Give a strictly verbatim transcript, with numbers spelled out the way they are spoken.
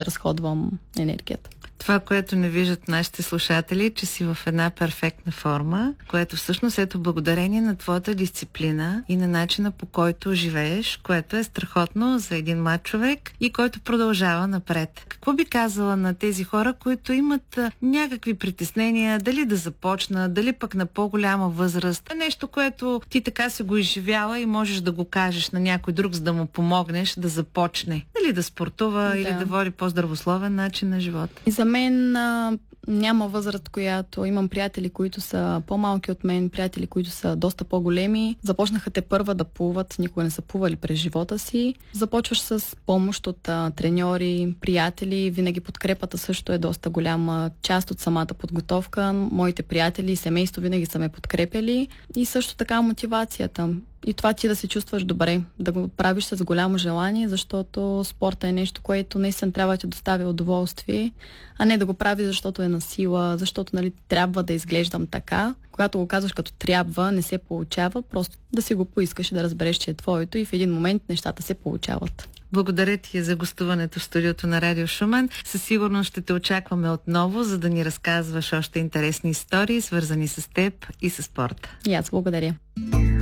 изразходвам енергията. Това, което не виждат нашите слушатели, че си в една перфектна форма, което всъщност ето благодарение на твоята дисциплина и на начина, по който живееш, което е страхотно за един млад човек и който продължава напред. Какво би казала на тези хора, които имат а, някакви притеснения, дали да започна, дали пък на по-голяма възраст? Нещо, което ти така си го изживяла и можеш да го кажеш на някой друг, за да му помогнеш да започне. Дали да спортува да. или да води по-здравословен начин на живота. И за мен а, няма възраст, която имам приятели, които са по-малки от мен, приятели, които са доста по-големи. Започнаха те първа да плуват, никога не са плували през живота си. Започваш с помощ от а, треньори, приятели. Винаги подкрепата също е доста голяма част от самата подготовка. Моите приятели и семейство винаги са ме подкрепяли. И също така мотивацията. И това ти да се чувстваш добре, да го правиш с голямо желание, защото спорта е нещо, което наистина трябва да ти доставя удоволствие, а не да го прави, защото е на сила, защото нали, трябва да изглеждам така. Когато го казваш като трябва, не се получава, просто да си го поискаш и да разбереш, че е твоето и в един момент нещата се получават. Благодаря ти за гостуването в студиото на Радио Шумен. Със сигурност ще те очакваме отново, за да ни разказваш още интересни истории, свързани с теб и с спорта. И аз благодаря.